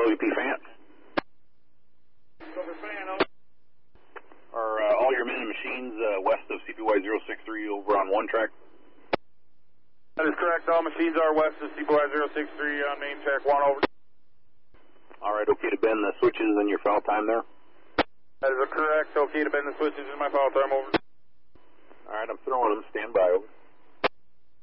LVP Fan. Silver Fan, over. Are all your men and machines west of CPY 063 over on 1 track? That is correct. All machines are west of CPY 063 on main track 1, over. Alright, okay to bend the switches in your foul time there? That is correct. Okay to bend the switches in my foul time, over. Alright, I'm throwing them. Stand by, over.